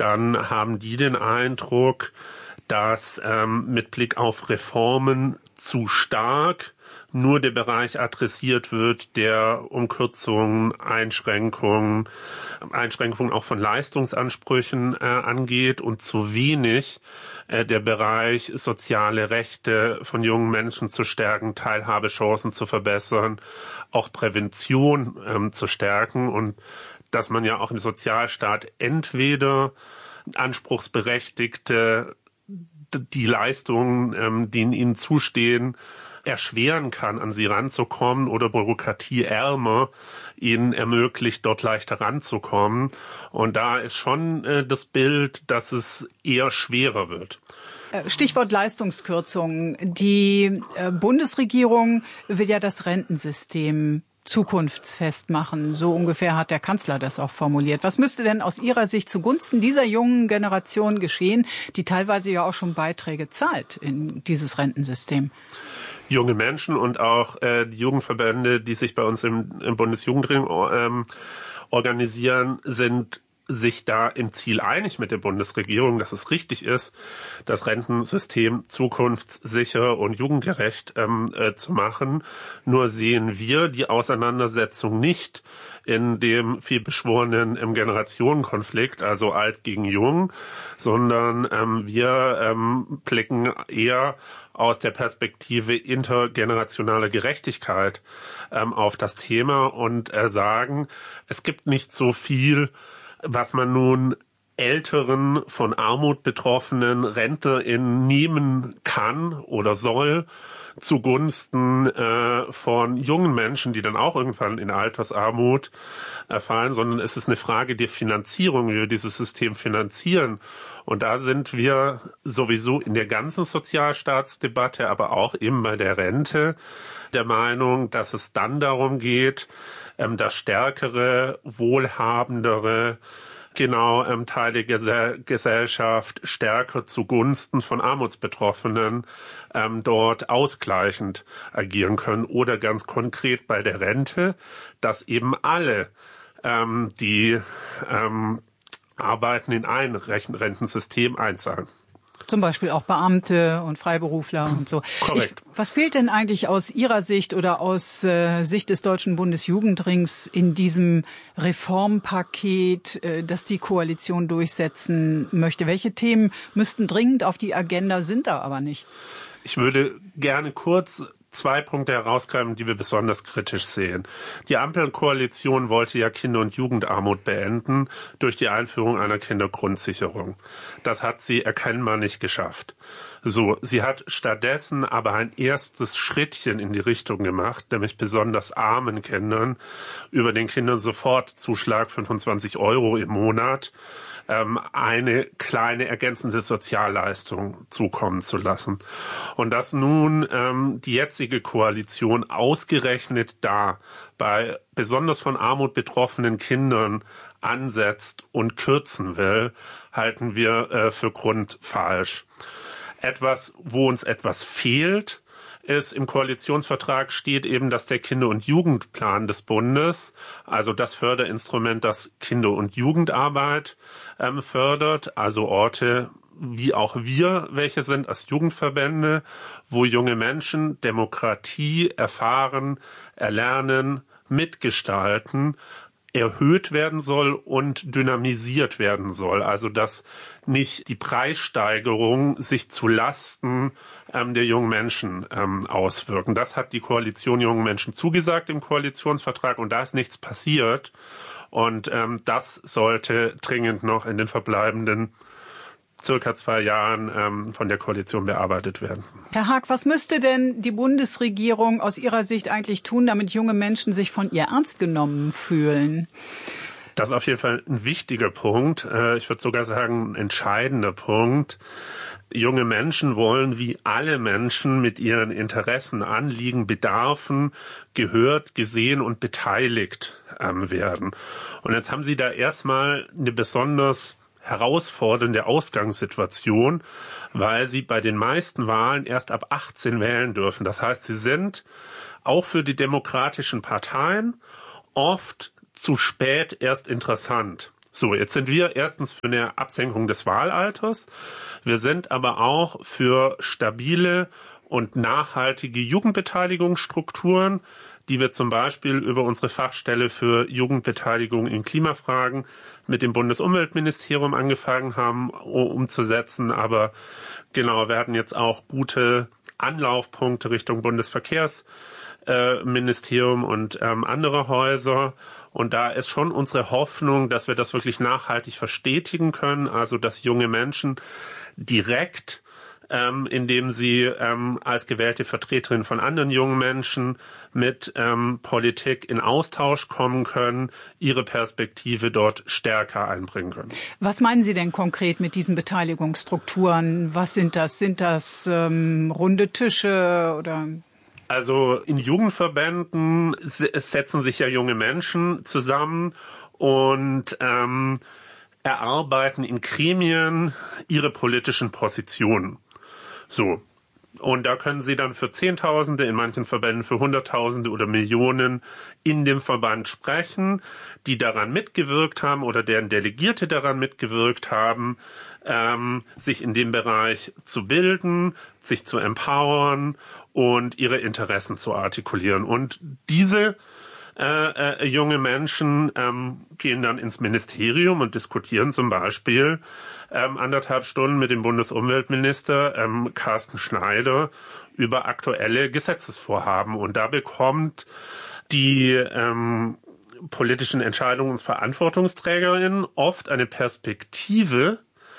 dann haben die den Eindruck, dass mit Blick auf Reformen zu stark nur der Bereich adressiert wird, der um Kürzungen, Einschränkungen auch von Leistungsansprüchen angeht und zu wenig der Bereich soziale Rechte von jungen Menschen zu stärken, Teilhabechancen zu verbessern, auch Prävention zu stärken und dass man ja auch im Sozialstaat entweder Anspruchsberechtigte die Leistungen, die ihnen zustehen, erschweren kann, an sie ranzukommen oder bürokratieärmer ihnen ermöglicht, dort leichter ranzukommen. Und da ist schon das Bild, dass es eher schwerer wird. Stichwort Leistungskürzungen. Die Bundesregierung will ja das Rentensystem zukunftsfest machen. So ungefähr hat der Kanzler das auch formuliert. Was müsste denn aus Ihrer Sicht zugunsten dieser jungen Generation geschehen, die teilweise ja auch schon Beiträge zahlt in dieses Rentensystem? Junge Menschen und auch die Jugendverbände, die sich bei uns im Bundesjugendring organisieren, sind sich da im Ziel einig mit der Bundesregierung, dass es richtig ist, das Rentensystem zukunftssicher und jugendgerecht zu machen. Nur sehen wir die Auseinandersetzung nicht in dem vielbeschworenen Generationenkonflikt, also alt gegen jung, sondern wir blicken eher aus der Perspektive intergenerationaler Gerechtigkeit auf das Thema und sagen, es gibt nicht so viel, was man nun älteren, von Armut betroffenen RentnerInnen nehmen kann oder soll, zugunsten von jungen Menschen, die dann auch irgendwann in Altersarmut fallen, sondern es ist eine Frage der Finanzierung, wie wir dieses System finanzieren. Und da sind wir sowieso in der ganzen Sozialstaatsdebatte, aber auch eben bei der Rente der Meinung, dass es dann darum geht, dass stärkere, wohlhabendere, Teile der Gesellschaft stärker zugunsten von Armutsbetroffenen dort ausgleichend agieren können. Oder ganz konkret bei der Rente, dass eben alle, die arbeiten, in ein Rentensystem einzahlen. Zum Beispiel auch Beamte und Freiberufler und so. Korrekt. Was fehlt denn eigentlich aus Ihrer Sicht oder aus Sicht des Deutschen Bundesjugendrings in diesem Reformpaket, das die Koalition durchsetzen möchte? Welche Themen müssten dringend auf die Agenda, sind da aber nicht? Ich würde gerne kurz 2 Punkte herausgreifen, die wir besonders kritisch sehen. Die Ampelkoalition wollte ja Kinder- und Jugendarmut beenden durch die Einführung einer Kindergrundsicherung. Das hat sie erkennbar nicht geschafft. So, sie hat stattdessen aber ein erstes Schrittchen in die Richtung gemacht, nämlich besonders armen Kindern über den Kindersofortzuschlag 25 € im Monat eine kleine ergänzende Sozialleistung zukommen zu lassen. Und dass nun die jetzige Koalition ausgerechnet da bei besonders von Armut betroffenen Kindern ansetzt und kürzen will, halten wir für grundfalsch. Wo uns etwas fehlt, ist, im Koalitionsvertrag steht eben, dass der Kinder- und Jugendplan des Bundes, also das Förderinstrument, das Kinder- und Jugendarbeit fördert, also Orte wie auch wir, welche sind als Jugendverbände, wo junge Menschen Demokratie erfahren, erlernen, mitgestalten, erhöht werden soll und dynamisiert werden soll. Also dass nicht die Preissteigerung sich zu Lasten der jungen Menschen auswirken. Das hat die Koalition jungen Menschen zugesagt im Koalitionsvertrag und da ist nichts passiert. Und das sollte dringend noch in den verbleibenden circa 2 Jahren von der Koalition bearbeitet werden. Herr Haag, was müsste denn die Bundesregierung aus Ihrer Sicht eigentlich tun, damit junge Menschen sich von ihr ernst genommen fühlen? Das ist auf jeden Fall ein wichtiger Punkt. Ich würde sogar sagen, ein entscheidender Punkt. Junge Menschen wollen wie alle Menschen mit ihren Interessen, Anliegen, Bedarfen gehört, gesehen und beteiligt werden. Und jetzt haben Sie da erstmal eine besonders herausfordernde Ausgangssituation, weil sie bei den meisten Wahlen erst ab 18 wählen dürfen. Das heißt, sie sind auch für die demokratischen Parteien oft zu spät erst interessant. So, jetzt sind wir erstens für eine Absenkung des Wahlalters. Wir sind aber auch für stabile und nachhaltige Jugendbeteiligungsstrukturen, die wir zum Beispiel über unsere Fachstelle für Jugendbeteiligung in Klimafragen mit dem Bundesumweltministerium angefangen haben umzusetzen. Aber genau, wir hatten jetzt auch gute Anlaufpunkte Richtung Bundesverkehrsministerium und andere Häuser. Und da ist schon unsere Hoffnung, dass wir das wirklich nachhaltig verstetigen können, also dass junge Menschen direkt, indem sie als gewählte Vertreterin von anderen jungen Menschen mit Politik in Austausch kommen können, ihre Perspektive dort stärker einbringen können. Was meinen Sie denn konkret mit diesen Beteiligungsstrukturen? Was sind das? Sind das runde Tische oder... Also in Jugendverbänden setzen sich ja junge Menschen zusammen und erarbeiten in Gremien ihre politischen Positionen. So. Und da können sie dann für Zehntausende, in manchen Verbänden für Hunderttausende oder Millionen in dem Verband sprechen, die daran mitgewirkt haben oder deren Delegierte daran mitgewirkt haben, sich in dem Bereich zu bilden, sich zu empowern und ihre Interessen zu artikulieren. Und diese junge Menschen gehen dann ins Ministerium und diskutieren zum Beispiel 1,5 Stunden mit dem Bundesumweltminister Carsten Schneider über aktuelle Gesetzesvorhaben. Und da bekommt die politischen Entscheidungsverantwortungsträgerin oft eine Perspektive,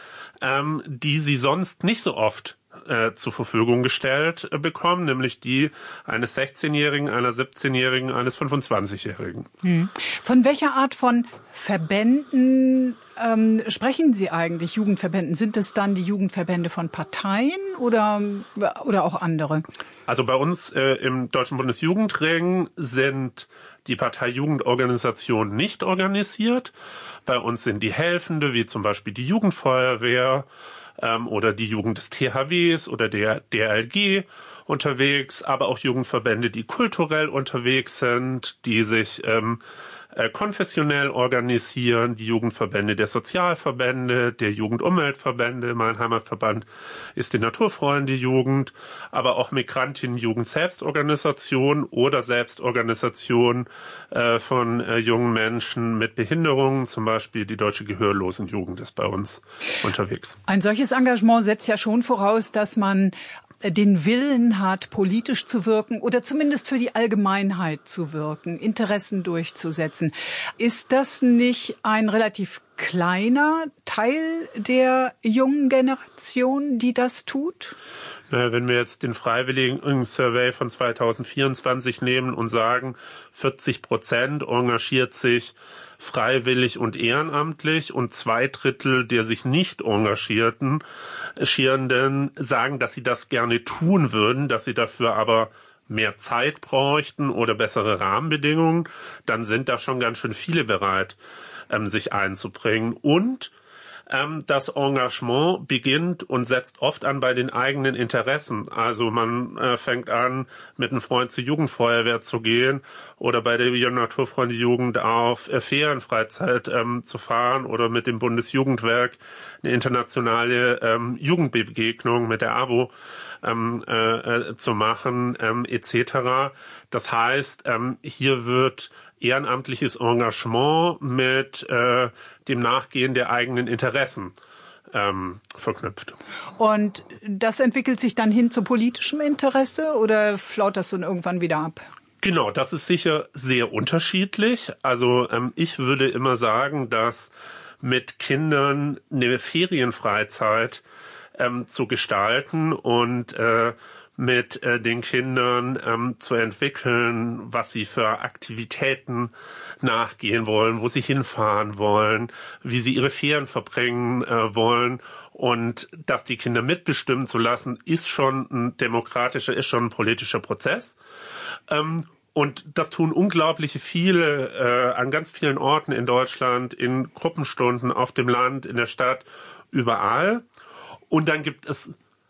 die sie sonst nicht so oft zur Verfügung gestellt bekommen, nämlich die eines 16-Jährigen, einer 17-Jährigen, eines 25-Jährigen. Von welcher Art von Verbänden sprechen Sie eigentlich, Jugendverbänden? Sind es dann die Jugendverbände von Parteien oder auch andere? Also bei uns im Deutschen Bundesjugendring sind die Parteijugendorganisationen nicht organisiert. Bei uns sind die Helfende, wie zum Beispiel die Jugendfeuerwehr, oder die Jugend des THWs oder der DLG unterwegs, aber auch Jugendverbände, die kulturell unterwegs sind, die sich konfessionell organisieren, die Jugendverbände der Sozialverbände, der Jugendumweltverbände. Mein Heimatverband ist die Naturfreunde Jugend, aber auch Migrantinnen-Jugend-Selbstorganisation oder Selbstorganisation von jungen Menschen mit Behinderungen, zum Beispiel die Deutsche Gehörlosenjugend ist bei uns unterwegs. Ein solches Engagement setzt ja schon voraus, dass man den Willen hat, politisch zu wirken oder zumindest für die Allgemeinheit zu wirken, Interessen durchzusetzen. Ist das nicht ein relativ kleiner Teil der jungen Generation, die das tut? Wenn wir jetzt den Freiwilligen-Survey von 2024 nehmen und sagen, 40% engagiert sich freiwillig und ehrenamtlich und 2/3 der sich nicht Engagierenden sagen, dass sie das gerne tun würden, dass sie dafür aber mehr Zeit bräuchten oder bessere Rahmenbedingungen, dann sind da schon ganz schön viele bereit, sich einzubringen. Und das Engagement beginnt und setzt oft an bei den eigenen Interessen. Also man fängt an, mit einem Freund zur Jugendfeuerwehr zu gehen oder bei der Naturfreunde Jugend auf Ferienfreizeit zu fahren oder mit dem Bundesjugendwerk eine internationale Jugendbegegnung mit der AWO zu machen, etc. Das heißt, hier wird ehrenamtliches Engagement mit dem Nachgehen der eigenen Interessen verknüpft. Und das entwickelt sich dann hin zu politischem Interesse oder flaut das dann irgendwann wieder ab? Genau, das ist sicher sehr unterschiedlich. Also ich würde immer sagen, dass mit Kindern eine Ferienfreizeit zu gestalten und mit den Kindern zu entwickeln, was sie für Aktivitäten nachgehen wollen, wo sie hinfahren wollen, wie sie ihre Ferien verbringen wollen. Und das die Kinder mitbestimmen zu lassen, ist schon ein politischer Prozess. Und das tun unglaubliche viele an ganz vielen Orten in Deutschland, in Gruppenstunden, auf dem Land, in der Stadt, überall. Und dann gibt es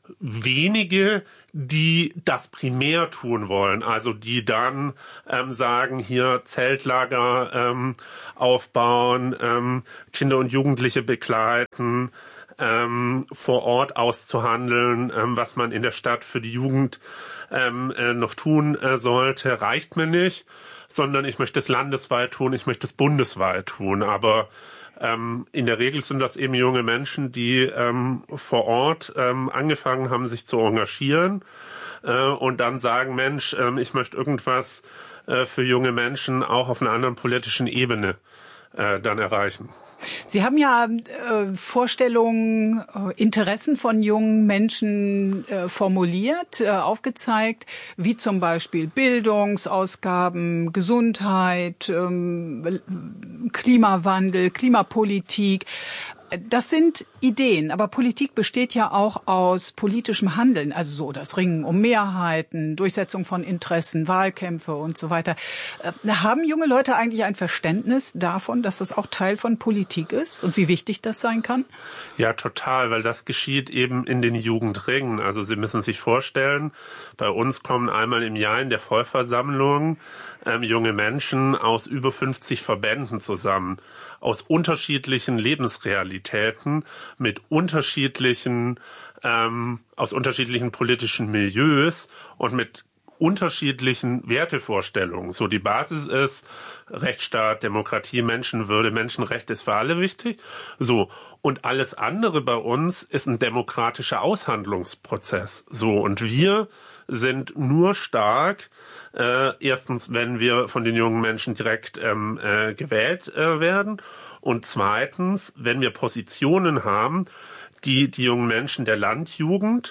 wenige, die das primär tun wollen, also die dann sagen, hier Zeltlager aufbauen, Kinder und Jugendliche begleiten, vor Ort auszuhandeln, was man in der Stadt für die Jugend noch tun sollte, reicht mir nicht, sondern ich möchte es landesweit tun, ich möchte es bundesweit tun, aber in der Regel sind das eben junge Menschen, die vor Ort angefangen haben, sich zu engagieren und dann sagen, Mensch, ich möchte irgendwas für junge Menschen auch auf einer anderen politischen Ebene dann erreichen. Sie haben ja Vorstellungen, Interessen von jungen Menschen formuliert, aufgezeigt, wie zum Beispiel Bildungsausgaben, Gesundheit, Klimawandel, Klimapolitik. Das sind Ideen, aber Politik besteht ja auch aus politischem Handeln, also so das Ringen um Mehrheiten, Durchsetzung von Interessen, Wahlkämpfe und so weiter. Haben junge Leute eigentlich ein Verständnis davon, dass das auch Teil von Politik ist und wie wichtig das sein kann? Ja, total, weil das geschieht eben in den Jugendringen. Also Sie müssen sich vorstellen, bei uns kommen einmal im Jahr in der Vollversammlung junge Menschen aus über 50 Verbänden zusammen, aus unterschiedlichen Lebensrealitäten, mit unterschiedlichen, aus unterschiedlichen politischen Milieus und mit unterschiedlichen Wertevorstellungen. So die Basis ist Rechtsstaat, Demokratie, Menschenwürde, Menschenrechte ist für alle wichtig. So. Und alles andere bei uns ist ein demokratischer Aushandlungsprozess. So. Und wir sind nur stark, erstens, wenn wir von den jungen Menschen direkt gewählt werden und zweitens, wenn wir Positionen haben, die die jungen Menschen der Landjugend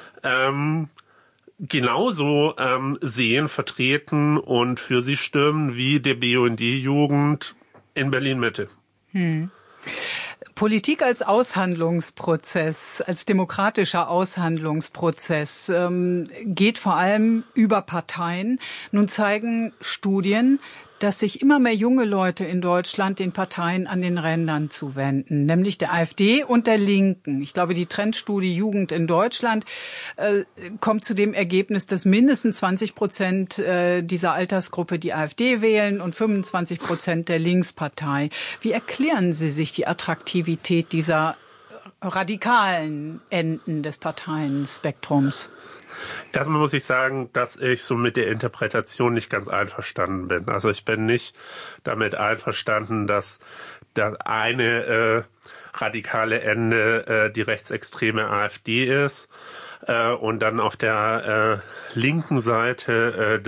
genauso sehen, vertreten und für sie stimmen wie der BUND-Jugend in Berlin-Mitte. Politik als Aushandlungsprozess, als demokratischer Aushandlungsprozess geht vor allem über Parteien. Nun zeigen Studien, dass sich immer mehr junge Leute in Deutschland den Parteien an den Rändern zuwenden, nämlich der AfD und der Linken. Ich glaube, die Trendstudie Jugend in Deutschland kommt zu dem Ergebnis, dass mindestens 20% dieser Altersgruppe die AfD wählen und 25% der Linkspartei. Wie erklären Sie sich die Attraktivität dieser radikalen Enden des Parteienspektrums? Erstmal muss ich sagen, dass ich so mit der Interpretation nicht ganz einverstanden bin. Also ich bin nicht damit einverstanden, dass das eine radikale Ende die rechtsextreme AfD ist und dann auf der linken Seite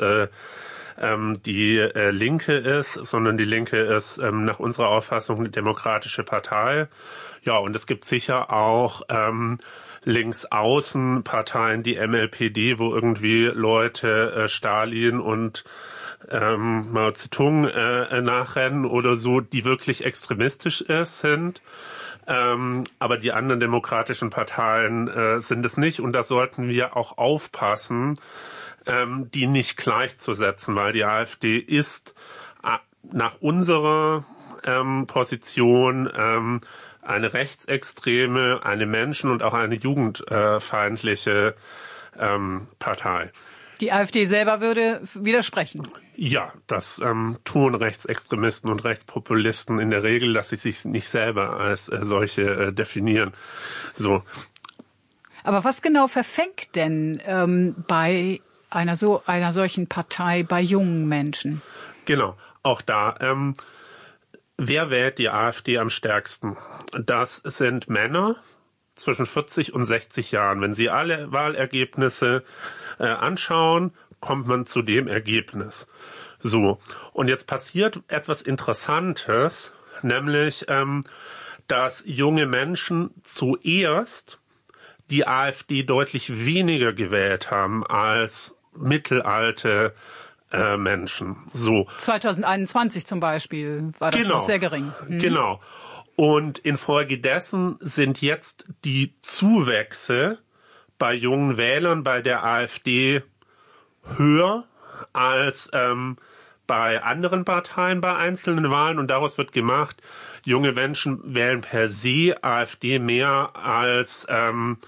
die Linke ist, sondern die Linke ist nach unserer Auffassung eine demokratische Partei. Ja, und es gibt sicher auch Linksaußenparteien, die MLPD, wo irgendwie Leute Stalin und Mao Zedong nachrennen oder so, die wirklich extremistisch sind. Aber die anderen demokratischen Parteien sind es nicht. Und da sollten wir auch aufpassen, die nicht gleichzusetzen, weil die AfD ist nach unserer Position eine rechtsextreme, eine menschen- und auch eine jugendfeindliche Partei. Die AfD selber würde widersprechen. Ja, das tun Rechtsextremisten und Rechtspopulisten in der Regel, dass sie sich nicht selber als solche definieren. So. Aber was genau verfängt denn bei einer solchen Partei bei jungen Menschen? Genau, auch da. Wer wählt die AfD am stärksten? Das sind Männer zwischen 40 und 60 Jahren. Wenn Sie alle Wahlergebnisse anschauen, kommt man zu dem Ergebnis. So, und jetzt passiert etwas Interessantes, nämlich, dass junge Menschen zuerst die AfD deutlich weniger gewählt haben als mittelalte Menschen. So. 2021 zum Beispiel war das noch sehr gering. Genau. Und infolgedessen sind jetzt die Zuwächse bei jungen Wählern bei der AfD höher als bei anderen Parteien bei einzelnen Wahlen. Und daraus wird gemacht, junge Menschen wählen per se AfD mehr als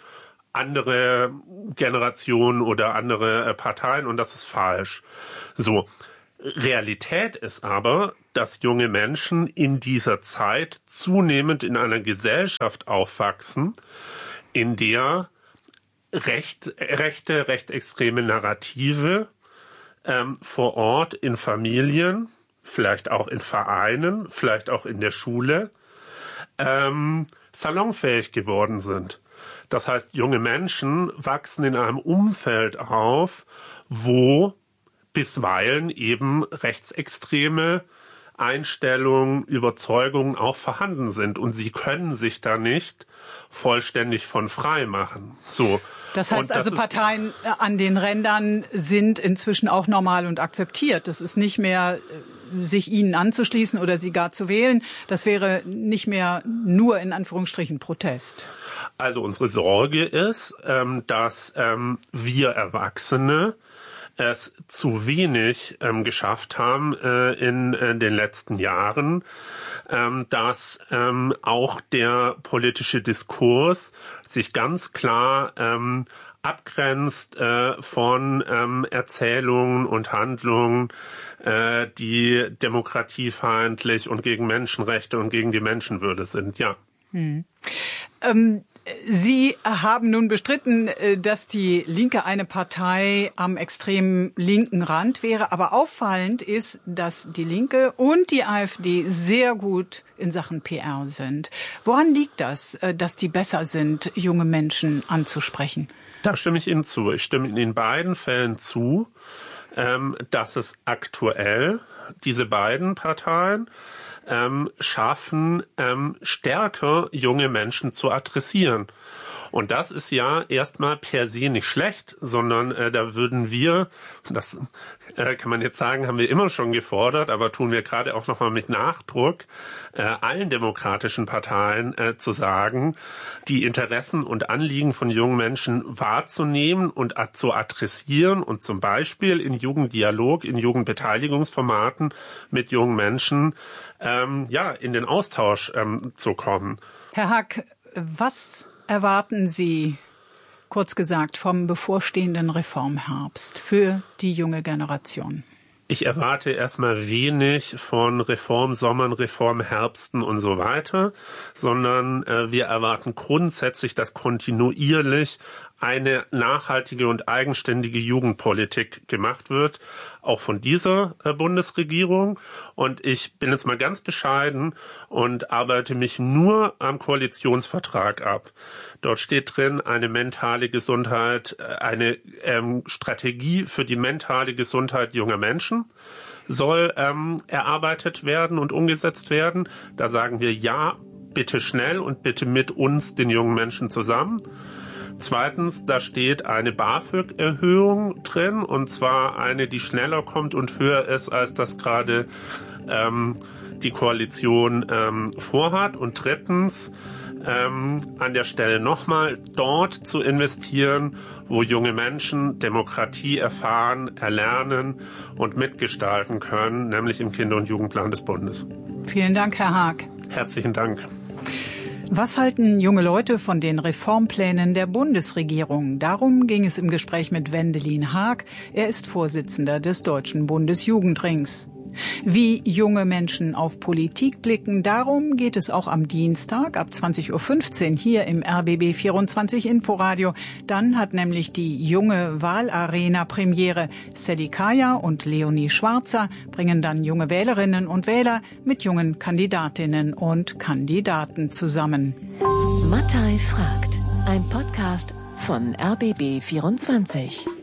andere Generationen oder andere Parteien und das ist falsch. So. Realität ist aber, dass junge Menschen in dieser Zeit zunehmend in einer Gesellschaft aufwachsen, in der rechtsextreme Narrative vor Ort in Familien, vielleicht auch in Vereinen, vielleicht auch in der Schule, salonfähig geworden sind. Das heißt, junge Menschen wachsen in einem Umfeld auf, wo bisweilen eben rechtsextreme Einstellungen, Überzeugungen auch vorhanden sind und sie können sich da nicht vollständig von frei machen. So. Das heißt also, Parteien an den Rändern sind inzwischen auch normal und akzeptiert. Das ist nicht mehr, sich ihnen anzuschließen oder sie gar zu wählen. Das wäre nicht mehr nur in Anführungsstrichen Protest. Also unsere Sorge ist, dass wir Erwachsene es zu wenig geschafft haben in den letzten Jahren, dass auch der politische Diskurs sich ganz klar abgrenzt von Erzählungen und Handlungen, die demokratiefeindlich und gegen Menschenrechte und gegen die Menschenwürde sind, ja. Sie haben nun bestritten, dass die Linke eine Partei am extrem linken Rand wäre. Aber auffallend ist, dass die Linke und die AfD sehr gut in Sachen PR sind. Woran liegt das, dass die besser sind, junge Menschen anzusprechen? Da stimme ich Ihnen zu. Ich stimme in beiden Fällen zu, dass es aktuell diese beiden Parteien schaffen, stärker junge Menschen zu adressieren. Und das ist ja erstmal per se nicht schlecht, sondern da würden wir, das kann man jetzt sagen, haben wir immer schon gefordert, aber tun wir gerade auch nochmal mit Nachdruck, allen demokratischen Parteien zu sagen, die Interessen und Anliegen von jungen Menschen wahrzunehmen und zu adressieren und zum Beispiel in Jugenddialog, in Jugendbeteiligungsformaten mit jungen Menschen in den Austausch zu kommen. Herr Haag, was erwarten Sie, kurz gesagt, vom bevorstehenden Reformherbst für die junge Generation? Ich erwarte erstmal wenig von Reformsommern, Reformherbsten und so weiter, sondern wir erwarten grundsätzlich, dass kontinuierlich eine nachhaltige und eigenständige Jugendpolitik gemacht wird, auch von dieser Bundesregierung. Und ich bin jetzt mal ganz bescheiden und arbeite mich nur am Koalitionsvertrag ab. Dort steht drin, eine mentale Gesundheit, eine Strategie für die mentale Gesundheit junger Menschen soll erarbeitet werden und umgesetzt werden. Da sagen wir ja, bitte schnell und bitte mit uns, den jungen Menschen, zusammen. Zweitens, da steht eine BAföG-Erhöhung drin, und zwar eine, die schneller kommt und höher ist, als das gerade die Koalition vorhat. Und drittens, an der Stelle nochmal dort zu investieren, wo junge Menschen Demokratie erfahren, erlernen und mitgestalten können, nämlich im Kinder- und Jugendplan des Bundes. Vielen Dank, Herr Haag. Herzlichen Dank. Was halten junge Leute von den Reformplänen der Bundesregierung? Darum ging es im Gespräch mit Wendelin Haag. Er ist Vorsitzender des Deutschen Bundesjugendrings. Wie junge Menschen auf Politik blicken, darum geht es auch am Dienstag ab 20.15 Uhr hier im RBB 24 Inforadio. Dann hat nämlich die junge Wahlarena Premiere. Sally Kaya und Leonie Schwarzer bringen dann junge Wählerinnen und Wähler mit jungen Kandidatinnen und Kandidaten zusammen. Mattei fragt, ein Podcast von RBB 24.